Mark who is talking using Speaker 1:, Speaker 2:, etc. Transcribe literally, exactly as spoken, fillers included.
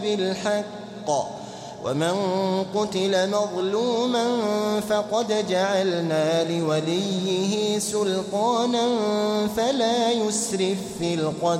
Speaker 1: بالحق ومن قتل مظلوما فقد جعلنا لوليه سلطانا فلا يسرف في القتل